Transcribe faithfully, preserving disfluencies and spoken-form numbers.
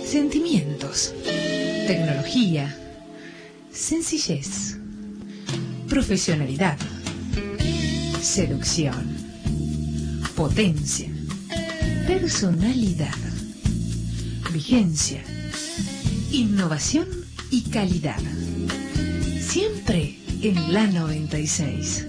Sentimientos, tecnología, sencillez, profesionalidad, seducción, potencia, personalidad, vigencia, innovación y calidad. Siempre en la noventa y seis.